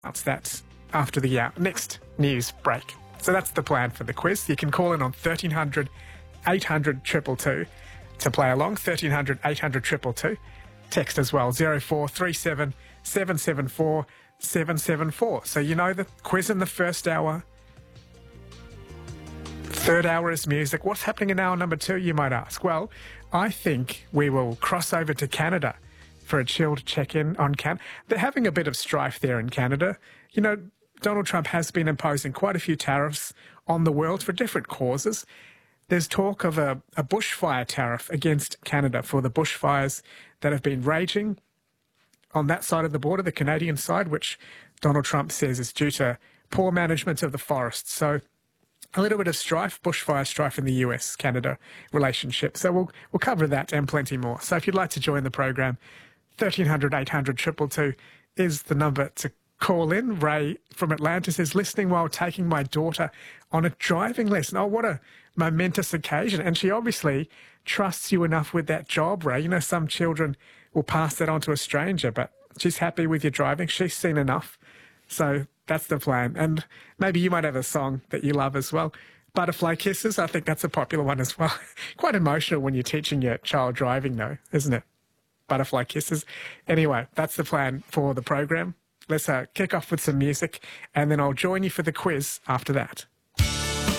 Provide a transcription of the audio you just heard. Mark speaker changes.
Speaker 1: That's that after the next news break. So that's the plan for the quiz. You can call in on 1300 800 222 to play along. 1300 800 222. Text as well, 0437 774 774. So you know the quiz in the first hour. Third hour is music. What's happening in hour number 2, you might ask? Well, I think we will cross over to Canada for a chilled check-in on Canada. They're having a bit of strife there in Canada. You know, Donald Trump has been imposing quite a few tariffs on the world for different causes. There's talk of a bushfire tariff against Canada for the bushfires that have been raging on that side of the border, the Canadian side, which Donald Trump says is due to poor management of the forests. So a little bit of strife, bushfire strife in the US-Canada relationship. So we'll cover that and plenty more. So if you'd like to join the program, 1300 800 222 is the number to call in. Ray from Atlanta says, listening while taking my daughter on a driving lesson. Oh, what a momentous occasion. And she obviously trusts you enough with that job, Ray. You know, some children will pass that on to a stranger, but she's happy with your driving. She's seen enough. So that's the plan. And maybe you might have a song that you love as well. Butterfly Kisses, I think that's a popular one as well. Quite emotional when you're teaching your child driving, though, isn't it? Butterfly Kisses. Anyway, that's the plan for the program. Let's kick off with some music, and then I'll join you for the quiz after that.